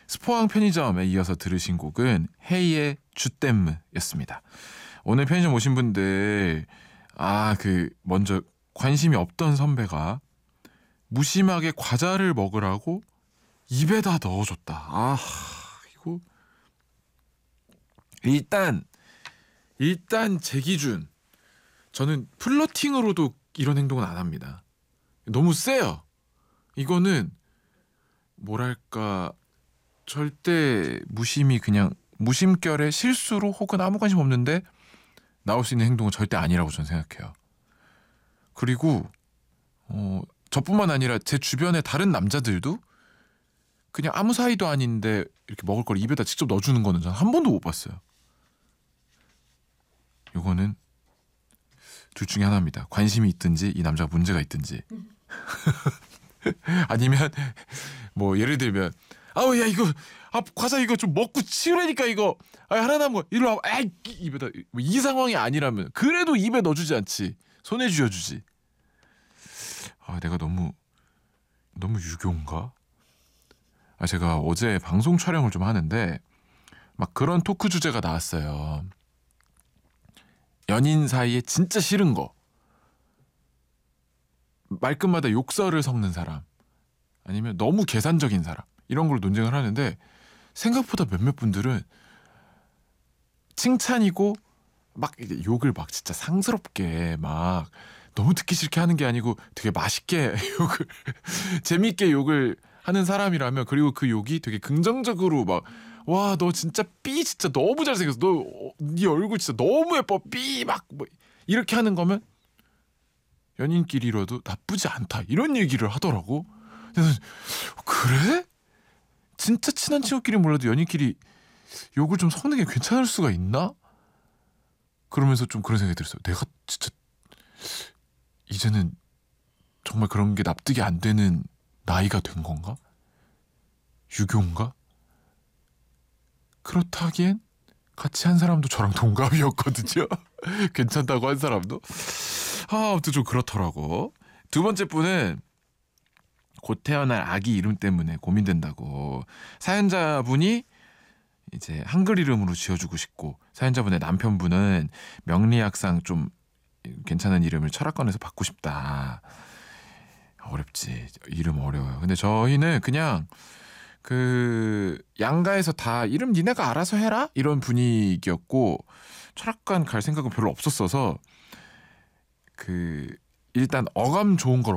스포항 편의점에 이어서 들으신 곡은 헤이의 주댐무였습니다. 오늘 편의점 오신 분들 먼저 관심이 없던 선배가 무심하게 과자를 먹으라고 입에다 넣어줬다. 이거 일단 제 기준 저는 플러팅으로도 이런 행동은 안 합니다. 너무 세요. 이거는 뭐랄까 절대 그냥 무심결에 실수로 혹은 아무 관심 없는데 나올 수 있는 행동은 절대 아니라고 저는 생각해요. 그리고 저뿐만 아니라 제 주변의 다른 남자들도 그냥 아무 사이도 아닌데 이렇게 먹을 걸 입에다 직접 넣어주는 거는 저는 한 번도 못 봤어요. 요거는 둘 중에 하나입니다. 관심이 있든지 이 남자가 문제가 있든지 아니면 뭐 예를 들면 야 이거 과자 이거 좀 먹고 치우라니까 이거 하나 남은 거 이리 와봐 입에다 이 상황이 아니라면 그래도 입에 넣어주지 않지. 손에 쥐어주지. 내가 너무 유교인가? 제가 어제 방송 촬영을 좀 하는데 막 그런 토크 주제가 나왔어요. 연인 사이에 진짜 싫은 거, 말끝마다 욕설을 섞는 사람, 아니면 너무 계산적인 사람, 이런 걸 논쟁을 하는데 생각보다 몇몇 분들은 칭찬이고 막 욕을 막 진짜 상스럽게 막 너무 듣기 싫게 하는 게 아니고 되게 맛있게 욕을 재미있게 욕을 하는 사람이라면, 그리고 그 욕이 되게 긍정적으로 막 와 너 진짜 삐 진짜 너무 잘생겼어, 네 얼굴 진짜 너무 예뻐 삐 막 뭐 이렇게 하는 거면 연인끼리라도 나쁘지 않다 이런 얘기를 하더라고. 그래서 그래? 진짜 친한 친구끼리 몰라도 연인끼리 욕을 좀 섞는 게 괜찮을 수가 있나? 그러면서 좀 그런 생각이 들었어요. 내가 진짜 이제는 정말 그런 게 납득이 안 되는 나이가 된 건가? 유교인가? 그렇다 하기엔 같이 한 사람도 저랑 동갑이었거든요. 괜찮다고 한 사람도. 아무튼 좀 그렇더라고. 두 번째 분은 곧 태어날 아기 이름 때문에 고민된다고. 사연자분이 이제 한글 이름으로 지어주고 싶고, 사연자분의 남편분은 명리학상 좀 괜찮은 이름을 철학관에서 받고 싶다. 어렵지. 이름 어려워요. 근데 저희는 그냥 양가에서 다 이름 니네가 알아서 해라 이런 분위기였고, 철학관 갈 생각은 별로 없었어서 일단 어감 좋은 걸